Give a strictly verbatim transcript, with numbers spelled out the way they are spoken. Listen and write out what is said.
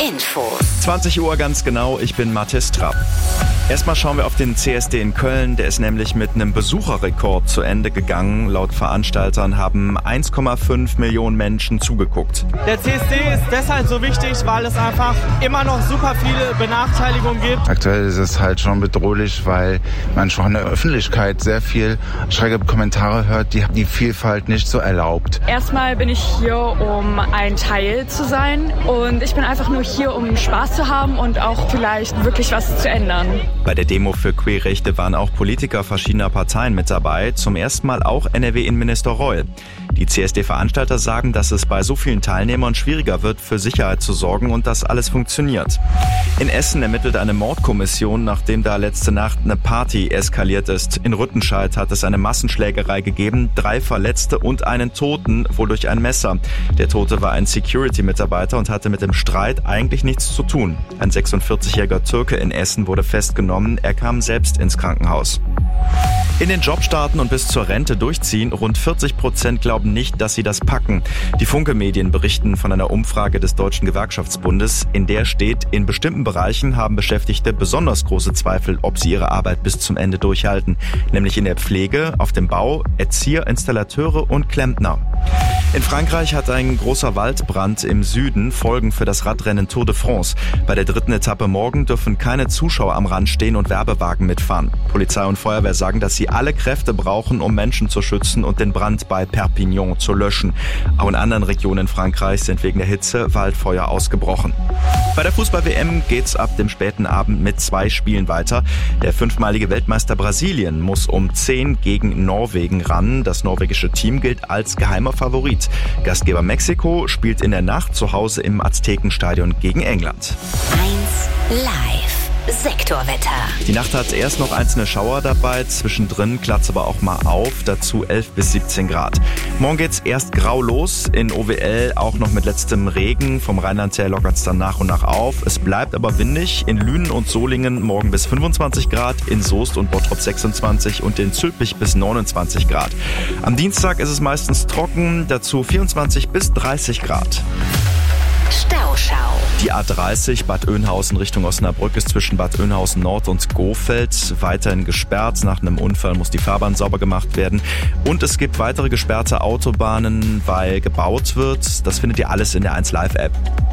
Infos. zwanzig Uhr ganz genau, ich bin Mathis Trapp. Erstmal schauen wir auf den C S D in Köln. Der ist nämlich mit einem Besucherrekord zu Ende gegangen. Laut Veranstaltern haben eins Komma fünf Millionen Menschen zugeguckt. Der C S D ist deshalb so wichtig, weil es einfach immer noch super viele Benachteiligungen gibt. Aktuell ist es halt schon bedrohlich, weil man schon in der Öffentlichkeit sehr viel schräge Kommentare hört, die die Vielfalt nicht so erlaubt. Erstmal bin ich hier, um ein Teil zu sein, und ich bin einfach nur hier, um Spaß zu haben und auch vielleicht wirklich was zu ändern. Bei der Demo für Queerrechte waren auch Politiker verschiedener Parteien mit dabei, zum ersten Mal auch N R W-Innenminister Reul. Die C S D-Veranstalter sagen, dass es bei so vielen Teilnehmern schwieriger wird, für Sicherheit zu sorgen und dass alles funktioniert. In Essen ermittelt eine Mordkommission, nachdem da letzte Nacht eine Party eskaliert ist. In Rüttenscheid hat es eine Massenschlägerei gegeben, drei Verletzte und einen Toten, wohl durch ein Messer. Der Tote war ein Security-Mitarbeiter und hatte mit dem Streit eigentlich nichts zu tun. Ein sechsundvierzigjähriger Türke in Essen wurde festgenommen, er kam selbst ins Krankenhaus. In den Job starten und bis zur Rente durchziehen, rund vierzig Prozent glauben nicht, dass sie das packen. Die Funke-Medien berichten von einer Umfrage des Deutschen Gewerkschaftsbundes, in der steht, in bestimmten Bereichen haben Beschäftigte besonders große Zweifel, ob sie ihre Arbeit bis zum Ende durchhalten. Nämlich in der Pflege, auf dem Bau, Erzieher, Installateure und Klempner. In Frankreich hat ein großer Waldbrand im Süden Folgen für das Radrennen Tour de France. Bei der dritten Etappe morgen dürfen keine Zuschauer am Rand stehen und Werbewagen mitfahren. Polizei und Feuerwehr sagen, dass sie alle Kräfte brauchen, um Menschen zu schützen und den Brand bei Perpignan zu löschen. Auch in anderen Regionen Frankreichs sind wegen der Hitze Waldfeuer ausgebrochen. Bei der Fußball-W M geht's ab dem späten Abend mit zwei Spielen weiter. Der fünfmalige Weltmeister Brasilien muss um zehn gegen Norwegen ran. Das norwegische Team gilt als geheimer Favorit. Gastgeber Mexiko spielt in der Nacht zu Hause im Aztekenstadion gegen England. eins live. Sektorwetter. Die Nacht hat erst noch einzelne Schauer dabei, zwischendrin klatt's aber auch mal auf, dazu elf bis siebzehn Grad. Morgen geht's erst grau los, in O W L auch noch mit letztem Regen, vom Rheinland her lockert's dann nach und nach auf. Es bleibt aber windig, in Lünen und Solingen morgen bis fünfundzwanzig Grad, in Soest und Bottrop sechsundzwanzig und in Zülpich bis neunundzwanzig Grad. Am Dienstag ist es meistens trocken, dazu vierundzwanzig bis dreißig Grad. Stauschau. Die A dreißig Bad Oeynhausen Richtung Osnabrück ist zwischen Bad Oeynhausen Nord und Gohfeld weiterhin gesperrt. Nach einem Unfall muss die Fahrbahn sauber gemacht werden. Und es gibt weitere gesperrte Autobahnen, weil gebaut wird. Das findet ihr alles in der eins Live App.